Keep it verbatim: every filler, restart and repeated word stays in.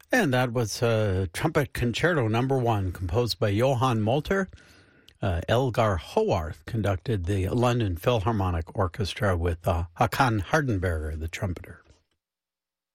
And that was uh, Trumpet Concerto Number One, composed by Johann Molter. Uh, Elgar Howarth conducted the London Philharmonic Orchestra with uh, Hakan Hardenberger, the trumpeter.